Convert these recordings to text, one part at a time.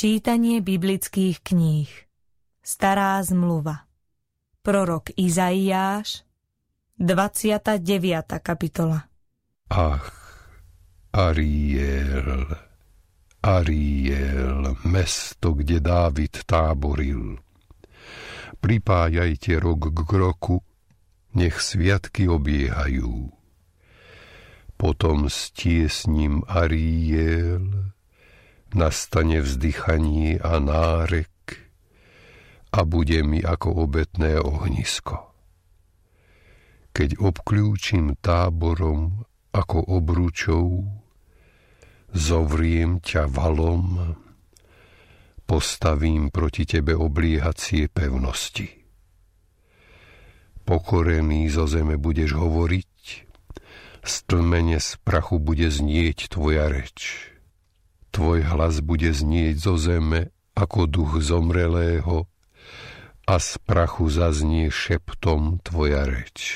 Čítanie biblických kníh. Stará zmluva. Prorok Izaiáš, 29. kapitola. Ach, Ariel, Ariel, mesto, kde Dávid táboril. Pripájajte rok k roku, nech sviatky obiehajú. Potom stiesním Ariel, nastane vzdychanie a nárek a bude mi ako obetné ohnisko. Keď obklúčim táborom ako obručou, zovriem ťa valom, postavím proti tebe obliehacie pevnosti. Pokorený zo zeme budeš hovoriť, stlmene z prachu bude znieť tvoja reč. Tvoj hlas bude znieť zo zeme ako duch zomrelého a z prachu zaznie šeptom tvoja reč.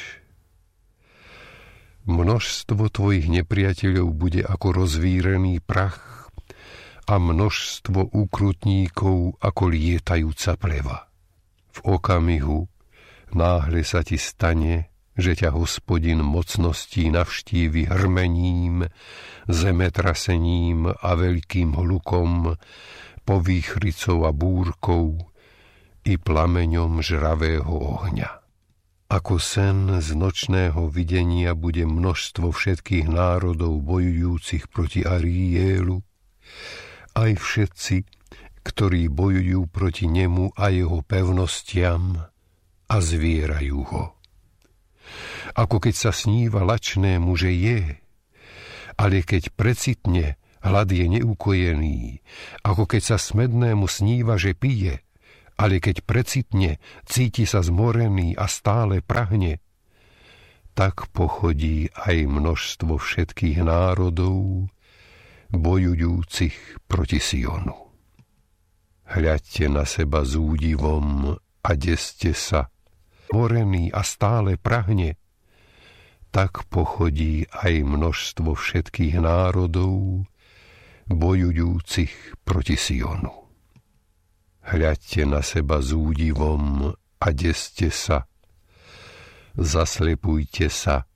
Množstvo tvojich nepriateľov bude ako rozvírený prach a množstvo úkrutníkov ako lietajúca pleva. V okamihu náhle sa ti stane, že ťa Hospodin mocností navštívi hrmením, zemetrasením a veľkým hlukom, povýchricou a búrkou i plameňom žravého ohňa. Ako sen z nočného videnia bude množstvo všetkých národov bojujúcich proti Arielu, aj všetci, ktorí bojujú proti nemu a jeho pevnostiam a zvierajú ho. Ako keď sa sníva lačnému, že je, ale keď precitne, hlad je neukojený. Ako keď sa smednému sníva, že pije, ale keď precitne, cíti sa zmorený a stále prahne. Tak pochodí aj množstvo všetkých národov, bojujúcich proti Sionu. Hľadte na seba s údivom a deste sa, zmorený a stále prahne. Tak pochodí aj množstvo všetkých národov, bojujúcich proti Sionu. Hľadte na seba s údivom a deste sa, zaslepujte sa